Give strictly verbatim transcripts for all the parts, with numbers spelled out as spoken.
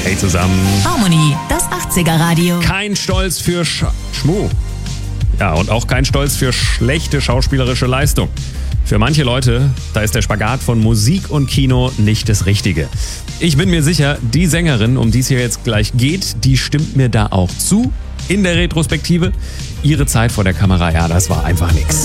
Hey zusammen. Harmony, das achtziger-Radio. Kein Stolz für Sch Schmuh. Ja, und auch kein Stolz für schlechte schauspielerische Leistung. Für manche Leute, da ist der Spagat von Musik und Kino nicht das Richtige. Ich bin mir sicher, die Sängerin, um die es hier jetzt gleich geht, die stimmt mir da auch zu. In der Retrospektive, ihre Zeit vor der Kamera, ja, das war einfach nichts.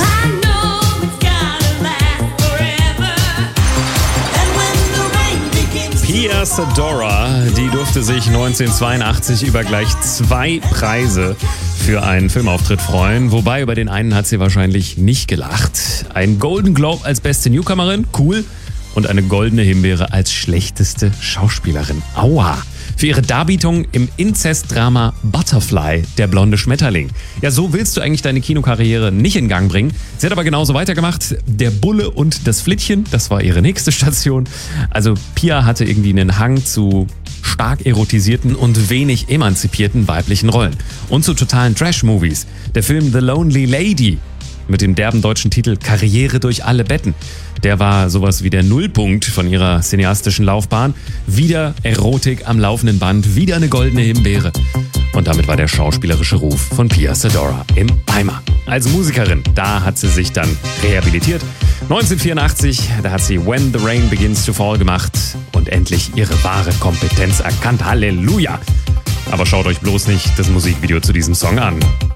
Pia Zadora, die durfte sich neunzehnhundertzweiundachtzig über gleich zwei Preise für einen Filmauftritt freuen. Wobei, über den einen hat sie wahrscheinlich nicht gelacht. Ein Golden Globe als beste Newcomerin, cool. Und eine goldene Himbeere als schlechteste Schauspielerin. Aua! Für ihre Darbietung im Inzestdrama Butterfly, der blonde Schmetterling. Ja, so willst du eigentlich deine Kinokarriere nicht in Gang bringen. Sie hat aber genauso weitergemacht. Der Bulle und das Flittchen, das war ihre nächste Station. Also Pia hatte irgendwie einen Hang zu stark erotisierten und wenig emanzipierten weiblichen Rollen. Und zu totalen Trash-Movies. Der Film The Lonely Lady mit dem derben deutschen Titel Karriere durch alle Betten. Der war sowas wie der Nullpunkt von ihrer cineastischen Laufbahn. Wieder Erotik am laufenden Band, wieder eine goldene Himbeere. Und damit war der schauspielerische Ruf von Pia Zadora im Eimer. Als Musikerin, da hat sie sich dann rehabilitiert. neunzehnhundertvierundachtzig, da hat sie When the Rain Begins to Fall gemacht und endlich ihre wahre Kompetenz erkannt. Halleluja! Aber schaut euch bloß nicht das Musikvideo zu diesem Song an.